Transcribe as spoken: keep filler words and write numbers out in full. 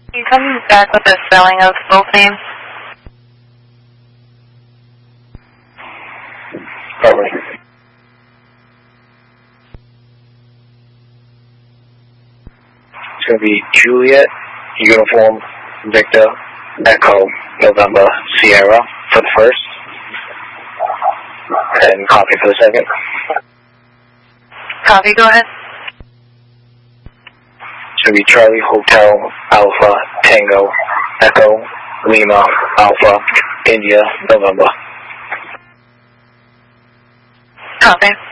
Can you come back with the spelling of both names? Probably. It's going to be Juliet, Uniform, Victor, Echo, November, Sierra for the first, and copy for the second. Copy, go ahead. It's going to be Charlie, Hotel, Alpha, Tango, Echo, Lima, Alpha, India, November. Copy.